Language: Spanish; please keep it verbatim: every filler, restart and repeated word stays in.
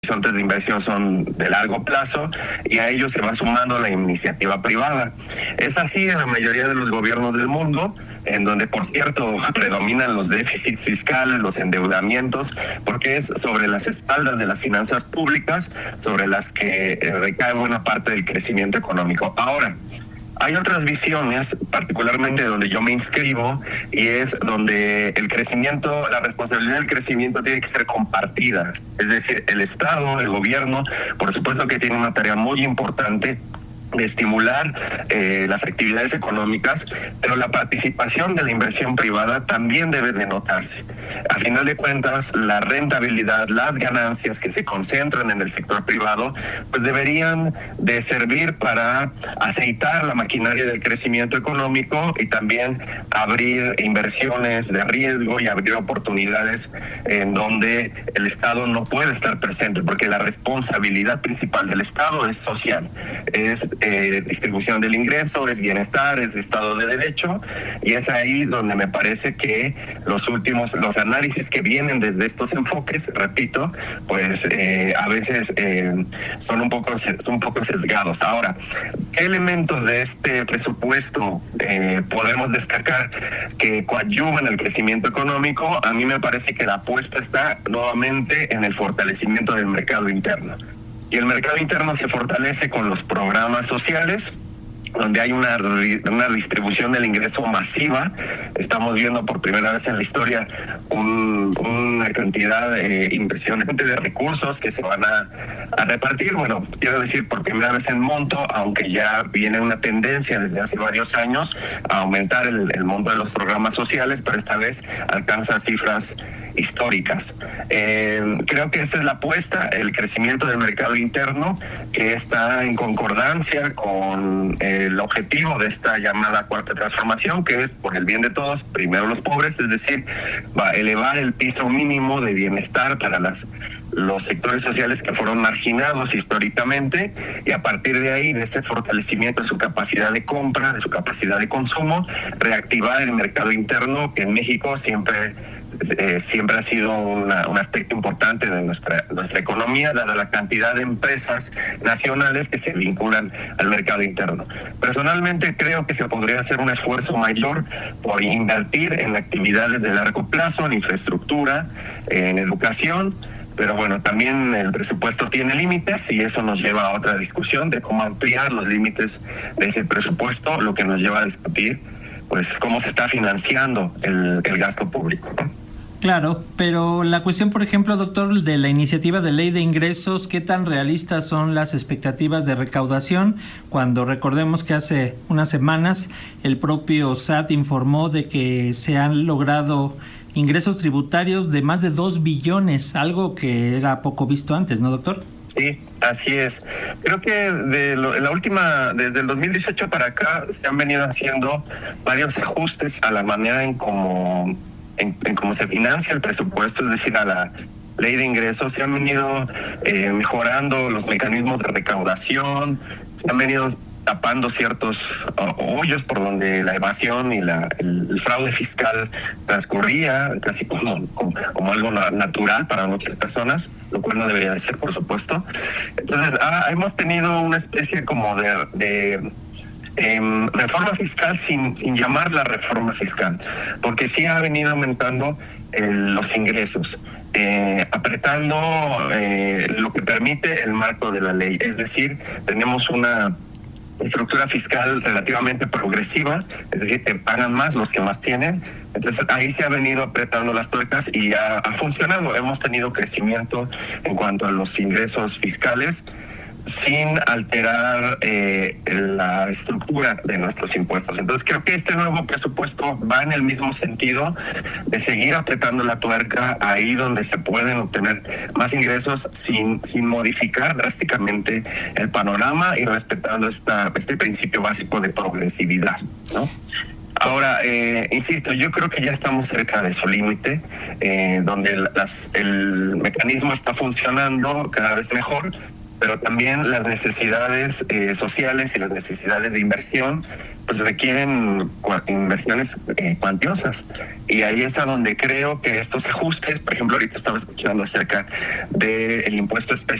horizontes de inversión son de largo plazo y a ellos se va sumando la iniciativa privada. Es así en la mayoría de los gobiernos del mundo, en donde, por cierto, predominan los déficits fiscales, los endeudamientos, porque es sobre las espaldas de las finanzas públicas sobre las que recae buena parte del crecimiento económico. Ahora, hay otras visiones, particularmente donde yo me inscribo, y es donde el crecimiento, la responsabilidad del crecimiento tiene que ser compartida. Es decir, el Estado, el gobierno, por supuesto que tiene una tarea muy importante de estimular eh, las actividades económicas, pero la participación de la inversión privada también debe de notarse. A final de cuentas, la rentabilidad, las ganancias que se concentran en el sector privado, pues deberían de servir para aceitar la maquinaria del crecimiento económico y también abrir inversiones de riesgo y abrir oportunidades en donde el Estado no puede estar presente, porque la responsabilidad principal del Estado es social, es Eh, distribución del ingreso, es bienestar, es Estado de Derecho, y es ahí donde me parece que los últimos, los análisis que vienen desde estos enfoques, repito, pues eh, a veces eh, son un poco son un poco sesgados. Ahora, ¿qué elementos de este presupuesto eh, podemos destacar que coadyuvan el crecimiento económico? A mí me parece que la apuesta está nuevamente en el fortalecimiento del mercado interno. Y el mercado interno se fortalece con los programas sociales, donde hay una, una distribución del ingreso masiva. Estamos viendo por primera vez en la historia un, una cantidad eh, impresionante de recursos que se van a, a repartir. Bueno, quiero decir por primera vez en monto, aunque ya viene una tendencia desde hace varios años a aumentar el, el monto de los programas sociales, pero esta vez alcanza cifras históricas. Eh, creo que esta es la apuesta, el crecimiento del mercado interno, que está en concordancia con eh, el objetivo de esta llamada cuarta transformación, que es por el bien de todos, primero los pobres, es decir, va a elevar el piso mínimo de bienestar para las los sectores sociales que fueron marginados históricamente, y a partir de ahí, de este fortalecimiento de su capacidad de compra, de su capacidad de consumo, reactivar el mercado interno, que en México siempre eh, siempre ha sido una, un aspecto importante de nuestra, nuestra economía, dada la cantidad de empresas nacionales que se vinculan al mercado interno. Personalmente creo que se podría hacer un esfuerzo mayor por invertir en actividades de largo plazo, en infraestructura, en educación. Pero bueno, también el presupuesto tiene límites y eso nos lleva a otra discusión de cómo ampliar los límites de ese presupuesto, lo que nos lleva a discutir pues cómo se está financiando el, el gasto público, ¿no? Claro, pero la cuestión, por ejemplo, doctor, de la iniciativa de ley de ingresos, ¿qué tan realistas son las expectativas de recaudación? Cuando recordemos que hace unas semanas el propio S A T informó de que se han logrado ingresos tributarios de más de dos billones, algo que era poco visto antes, ¿no, doctor? Sí, así es. Creo que de lo, la última, desde el dos mil dieciocho para acá, se han venido haciendo varios ajustes a la manera en cómo en, en cómo se financia el presupuesto, es decir, a la ley de ingresos. Se han venido eh, mejorando los mecanismos de recaudación, se han venido tapando ciertos hoyos por donde la evasión y la, el, el fraude fiscal transcurría casi como, como, como algo natural para muchas personas, lo cual no debería de ser, por supuesto. Entonces, ah, hemos tenido una especie como de, de eh, reforma fiscal sin, sin llamarla reforma fiscal, porque sí ha venido aumentando eh, los ingresos, eh, apretando eh, lo que permite el marco de la ley. Es decir, tenemos una estructura fiscal relativamente progresiva, es decir, que pagan más los que más tienen. Entonces ahí se ha venido apretando las tuercas y ya ha funcionado. Hemos tenido crecimiento en cuanto a los ingresos fiscales sin alterar eh, la estructura de nuestros impuestos. Entonces creo que este nuevo presupuesto va en el mismo sentido de seguir apretando la tuerca ahí donde se pueden obtener más ingresos sin, sin modificar drásticamente el panorama y respetando esta, este principio básico de progresividad, ¿no? Ahora, eh, insisto, yo creo que ya estamos cerca de su límite, eh, donde las, el mecanismo está funcionando cada vez mejor. pero también las necesidades eh, sociales y las necesidades de inversión pues requieren inversiones eh, cuantiosas, y ahí es a donde creo que estos ajustes, por ejemplo, ahorita estaba escuchando acerca del impuesto especial